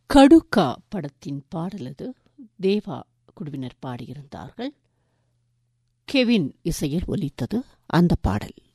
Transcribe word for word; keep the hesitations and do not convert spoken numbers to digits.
கடுக்கா படத்தின் பாடல் அது. தேவா குழுவினர் பாடியிருந்தார்கள். கெவின் இசையில் ஒலித்தது அந்த பாடல்.